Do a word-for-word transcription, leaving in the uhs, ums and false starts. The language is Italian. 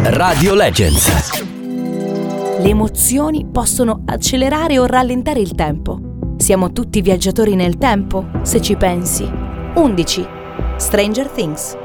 Radio Legends. Le emozioni possono accelerare o rallentare il tempo. Siamo tutti viaggiatori nel tempo, se ci pensi. undici. Stranger Things.